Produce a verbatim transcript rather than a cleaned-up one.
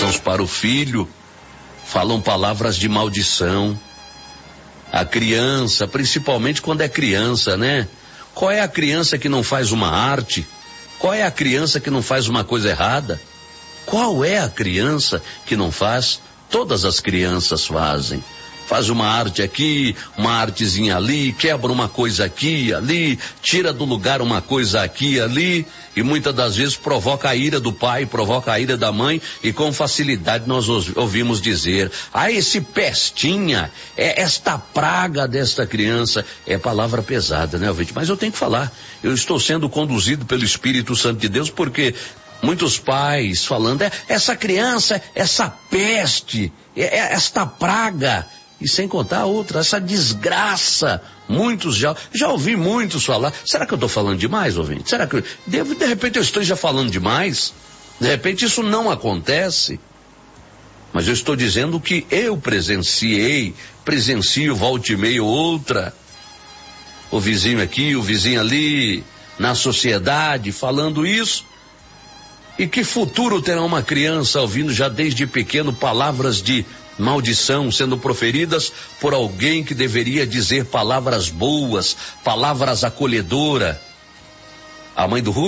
bênçãos para o filho, falam palavras de maldição. A criança, principalmente quando é criança, né? Qual é a criança que não faz uma arte? Qual é a criança que não faz uma coisa errada? Qual é a criança que não faz? Todas as crianças fazem. Faz uma arte aqui, uma artezinha ali, quebra uma coisa aqui, ali, tira do lugar uma coisa aqui, ali, e muitas das vezes provoca a ira do pai, provoca a ira da mãe, e com facilidade nós ouvimos dizer, ah, esse pestinha, é esta praga desta criança, é palavra pesada, né, ouvinte? Mas eu tenho que falar, eu estou sendo conduzido pelo Espírito Santo de Deus, porque muitos pais falando, é, essa criança, essa peste, é, é, esta praga, e sem contar a outra, essa desgraça. Muitos já, já ouvi muitos falar. Será que eu estou falando demais, ouvinte? Será que eu, de, de repente eu esteja falando demais? De repente isso não acontece. Mas eu estou dizendo que eu presenciei, presencio volta e meia outra. O vizinho aqui, o vizinho ali, na sociedade, falando isso. E que futuro terá uma criança ouvindo já desde pequeno palavras de maldição sendo proferidas por alguém que deveria dizer palavras boas, palavras acolhedoras? A mãe do